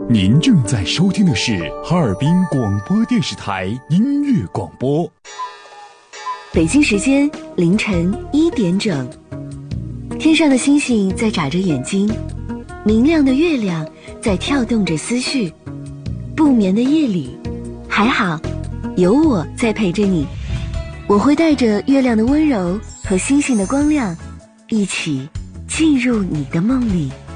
您正在收听的是哈尔滨广播电视台音乐广播。 北京时间凌晨1点整，天上的星星在眨着眼睛，明亮的月亮在跳动着思绪。不眠的夜里，还好有我在陪着你，我会带着月亮的温柔和星星的光亮，一起进入你的梦里。